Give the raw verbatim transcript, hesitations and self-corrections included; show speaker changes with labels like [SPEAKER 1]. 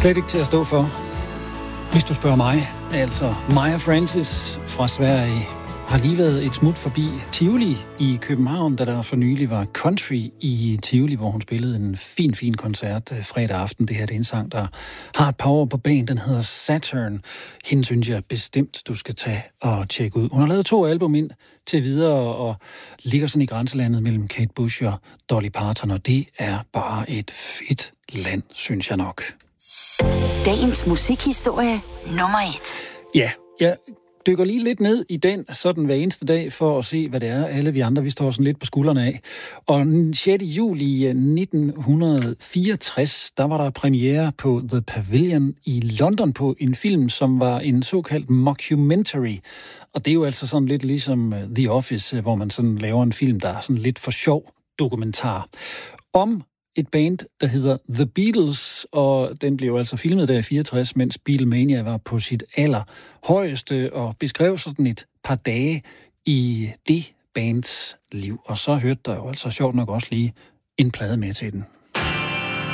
[SPEAKER 1] Slet ikke til at stå for, hvis du spørger mig. Altså, Maja Francis fra Sverige har lige været et smut forbi Tivoli i København, da der for nylig var country i Tivoli, hvor hun spillede en fin, fin koncert fredag aften. Det her det er en sang, der har et par år på banen. Den hedder Saturn. Hende synes jeg bestemt, du skal tage og tjekke ud. Hun har lavet to album ind til videre og ligger sådan i grænselandet mellem Kate Bush og Dolly Parton, og det er bare et fedt land, synes jeg nok.
[SPEAKER 2] Dagens musikhistorie nummer et.
[SPEAKER 1] Ja, jeg dykker lige lidt ned i den sådan hver eneste dag for at se, hvad det er. Alle vi andre, vi står sådan lidt på skuldrene af. Og den sjette juli nitten fireogtres, der var der premiere på The Pavilion i London på en film, som var en såkaldt mockumentary. Og det er jo altså sådan lidt ligesom The Office, hvor man sådan laver en film, der er sådan lidt for sjov dokumentar. Om et band, der hedder The Beatles, og den blev altså filmet der i fireogtres, mens Beatlemania var på sit allerhøjeste, og beskrev sådan et par dage i det bands liv. Og så hørte der jo altså sjovt nok også lige en plade med til den.